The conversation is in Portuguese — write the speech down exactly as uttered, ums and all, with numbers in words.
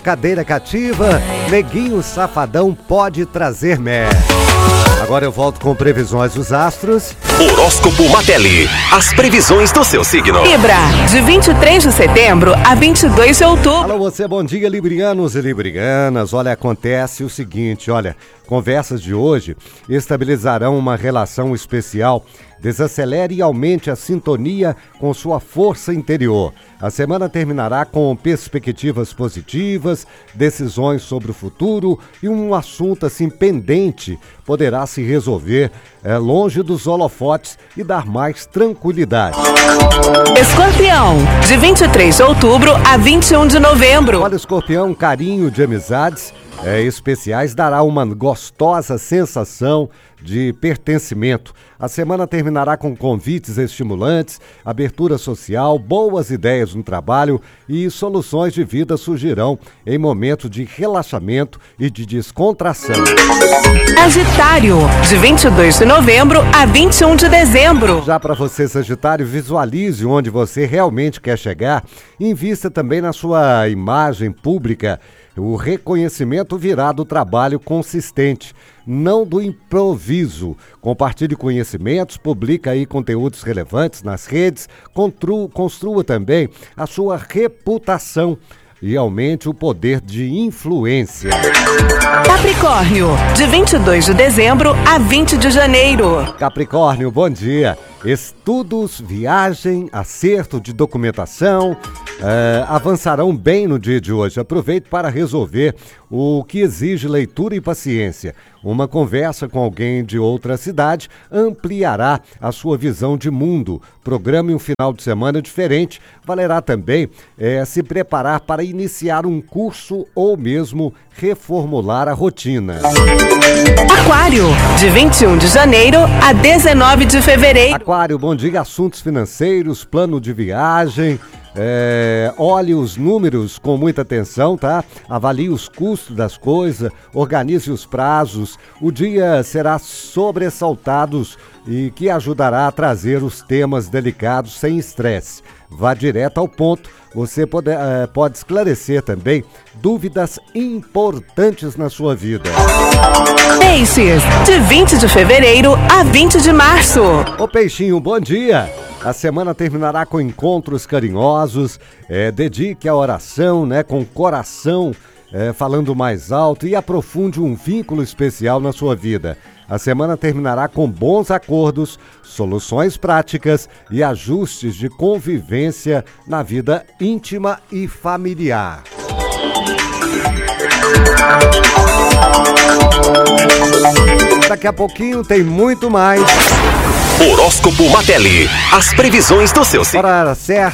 Cadeira cativa, neguinho safadão pode trazer mé. Agora eu volto com previsões dos astros. Horóscopo Matelli, as previsões do seu signo. Libra, de vinte e três de setembro a vinte e dois de outubro. Alô você, bom dia librianos e librianas. Olha, acontece o seguinte, olha, conversas de hoje estabilizarão uma relação especial. Desacelere e aumente a sintonia com sua força interior. A semana terminará com perspectivas positivas, decisões sobre o futuro e um assunto assim pendente poderá se resolver é, longe dos holofotes e dar mais tranquilidade. Escorpião, de vinte e três de outubro a vinte e um de novembro. Olha, Escorpião, carinho de amizades é, especiais dará uma gostosa sensação de pertencimento. A semana terminará com convites estimulantes, abertura social, boas ideias no trabalho e soluções de vida surgirão em momento de relaxamento e de descontração. Sagitário, de vinte e dois de novembro a vinte e um de dezembro. Já para você, Sagitário, visualize onde você realmente quer chegar. Invista também na sua imagem pública. O reconhecimento virá do trabalho consistente, não do improviso. Compartilhe conhecimentos, publica aí conteúdos relevantes nas redes, construa, construa também a sua reputação e aumente o poder de influência. Capricórnio, de vinte e dois de dezembro a vinte de janeiro. Capricórnio, bom dia. Estudos, viagem, acerto de documentação uh, avançarão bem no dia de hoje. Aproveite para resolver o que exige leitura e paciência. Uma conversa com alguém de outra cidade ampliará a sua visão de mundo. Programe um final de semana diferente. Valerá também eh, se preparar para iniciar um curso ou mesmo reformular a rotina. Aquário, de vinte e um de janeiro a dezenove de fevereiro. Aquário, bom dia. Assuntos financeiros, plano de viagem. É, olhe os números com muita atenção, tá? Avalie os custos das coisas, organize os prazos. O dia será sobressaltado e que ajudará a trazer os temas delicados sem estresse. Vá direto ao ponto. Você pode, é, pode esclarecer também dúvidas importantes na sua vida. Peixes, de vinte de fevereiro a vinte de março. Ô Peixinho, bom dia. A semana terminará com encontros carinhosos, é, dedique a oração, né, com o coração é, falando mais alto e aprofunde um vínculo especial na sua vida. A semana terminará com bons acordos, soluções práticas e ajustes de convivência na vida íntima e familiar. Daqui a pouquinho tem muito mais. Horóscopo Matelli, as previsões do seu signo. Hora certa.